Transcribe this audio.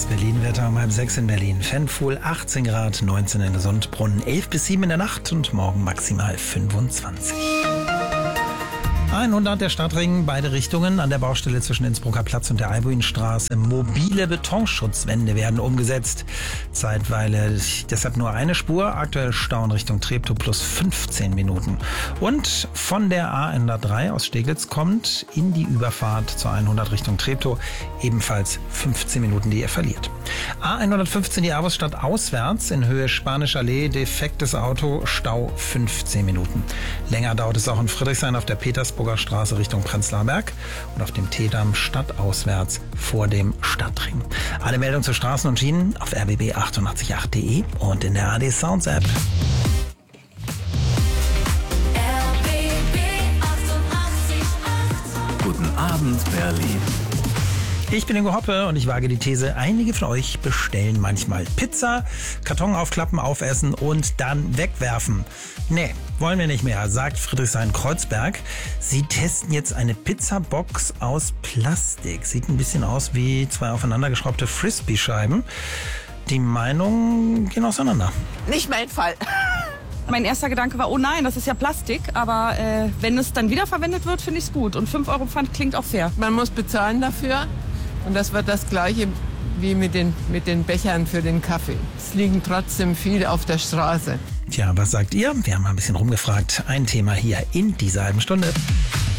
Das Berlin-Wetter um 5:30 in Berlin. Fanpool 18 Grad, 19 in Gesundbrunnen, 11 bis 7 in der Nacht und morgen maximal 25. 100 der Stadtring, beide Richtungen. An der Baustelle zwischen Innsbrucker Platz und der Albuinstraße. Mobile Betonschutzwände werden umgesetzt. Zeitweile deshalb nur eine Spur. Aktuell Stau in Richtung Treptow plus 15 Minuten. Und von der A103 aus Steglitz kommt in die Überfahrt zur 100 Richtung Treptow ebenfalls 15 Minuten, die ihr verliert. A115 die Avusstadt auswärts in Höhe Spanische Allee. Defektes Auto, Stau 15 Minuten. Länger dauert es auch in Friedrichshain auf der Petersburger Straße Richtung Prenzlauer Berg und auf dem Teedamm stadtauswärts vor dem Stadtring. Alle Meldungen zu Straßen und Schienen auf rbb888.de und in der AD Sounds App. Guten Abend, Berlin. Ich bin Ingo Hoppe und ich wage die These, einige von euch bestellen manchmal Pizza, Karton aufklappen, aufessen und dann wegwerfen. Nee, wollen wir nicht mehr, sagt Friedrichshain-Kreuzberg. Sie testen jetzt eine Pizzabox aus Plastik. Sieht ein bisschen aus wie zwei aufeinandergeschraubte Frisbee-Scheiben. Die Meinungen gehen auseinander. Nicht mein Fall. Mein erster Gedanke war, oh nein, das ist ja Plastik. Aber wenn es dann wiederverwendet wird, finde ich es gut. Und 5 € Pfand klingt auch fair. Man muss bezahlen dafür. Und das wird das Gleiche wie mit den Bechern für den Kaffee. Es liegen trotzdem viel auf der Straße. Tja, was sagt ihr? Wir haben mal ein bisschen rumgefragt. Ein Thema hier in dieser halben Stunde.